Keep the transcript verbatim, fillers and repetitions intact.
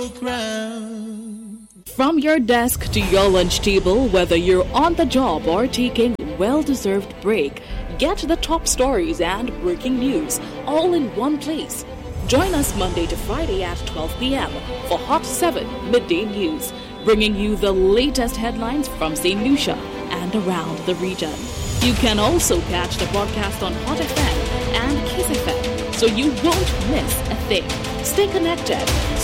From your desk to your lunch table, whether you're on the job or taking well-deserved break, get the top stories and breaking news all in one place. Join us Monday to Friday at twelve p.m. for Hot seven Midday News, bringing you the latest headlines from Saint Lucia and around the region. You can also catch the broadcast on Hot F M and Kiss F M, so you won't miss a thing. Stay connected.